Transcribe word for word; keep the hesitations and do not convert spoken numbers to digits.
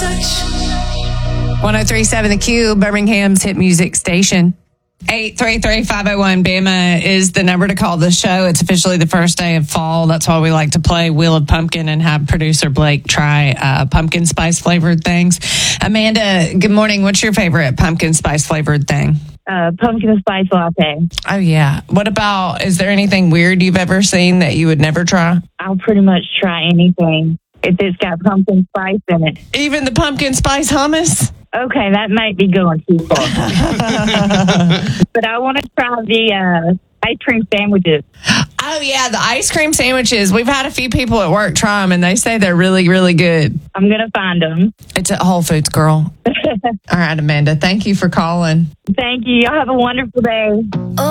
one oh three point seven The Q, Birmingham's hit music station. eight three three, five oh one, B I M A is the number to call the show. It's officially the first day of fall. That's why we like to play Wheel of Pumpkin and have producer Blake try uh, pumpkin spice flavored things. Amanda, good morning. What's your favorite pumpkin spice flavored thing? Uh, pumpkin spice latte. Oh, yeah. What about, is there anything weird you've ever seen that you would never try? I'll pretty much try anything if it's got pumpkin spice in it. Even the pumpkin spice hummus? Okay, that might be going too far. But I want to try the uh, ice cream sandwiches. Oh, yeah, the ice cream sandwiches. We've had a few people at work try them, and they say they're really, really good. I'm going to find them. It's at Whole Foods, girl. All right, Amanda, thank you for calling. Thank you. Y'all have a wonderful day.